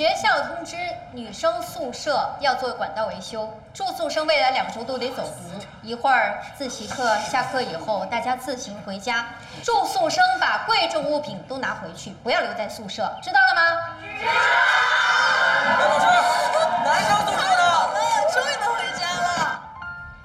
学校通知女生宿舍要做管道维修，住宿生未来2周都得走读。一会儿自习课下课以后，大家自行回家。住宿生把贵重物品都拿回去，不要留在宿舍，知道了吗？知道。